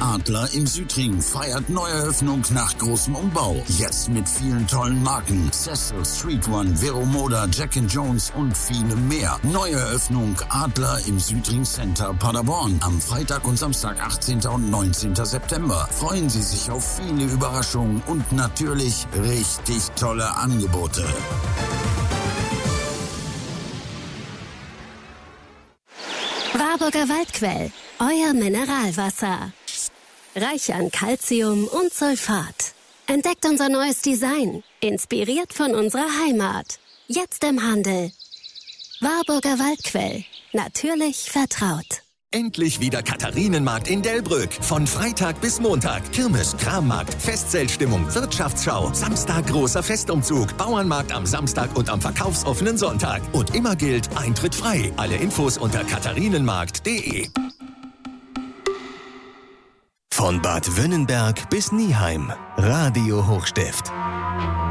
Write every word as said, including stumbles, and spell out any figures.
Adler im Südring feiert Neueröffnung nach großem Umbau. Jetzt mit vielen tollen Marken. Cecil, Street One, Vero Moda, Jack and Jones und viele mehr. Neueröffnung Adler im Südring Center Paderborn. Am Freitag und Samstag, achtzehnten und neunzehnten September. Freuen Sie sich auf viele Überraschungen und natürlich richtig tolle Angebote. Warburger Waldquell, euer Mineralwasser. Reich an Calcium und Sulfat. Entdeckt unser neues Design, inspiriert von unserer Heimat. Jetzt im Handel. Warburger Waldquell, natürlich vertraut. Endlich wieder Katharinenmarkt in Delbrück. Von Freitag bis Montag. Kirmes, Krammarkt, Festzeltstimmung, Wirtschaftsschau. Samstag großer Festumzug. Bauernmarkt am Samstag und am verkaufsoffenen Sonntag. Und immer gilt, Eintritt frei. Alle Infos unter katharinenmarkt punkt de. Von Bad Wünnenberg bis Nieheim. Radio Hochstift.